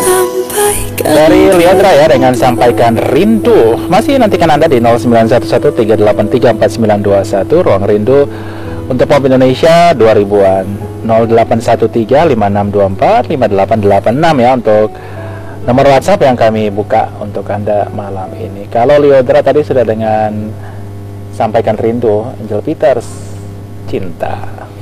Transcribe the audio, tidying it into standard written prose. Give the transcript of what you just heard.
Dari Liodra ya dengan Sampaikan Rindu. Masih nantikan Anda di 0911-383-4921 Ruang Rindu untuk Pop Indonesia 2000-an. 0813-5624-5886 ya untuk nomor WhatsApp yang kami buka untuk Anda malam ini. Kalau Liodra tadi sudah dengan Sampaikan Rindu, Angel Peters, Cinta.